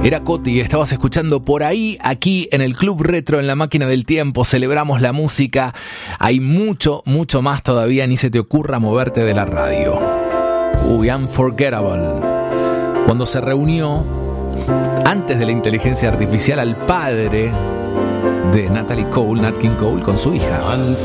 Era Coti, estabas escuchando Por Ahí, aquí en el Club Retro, en la Máquina del Tiempo. Celebramos la música. Hay mucho, mucho más todavía. Ni se te ocurra moverte de la radio. Unforgettable. Cuando se reunió, antes de la inteligencia artificial, al padre de Natalie Cole, Nat King Cole, con su hija.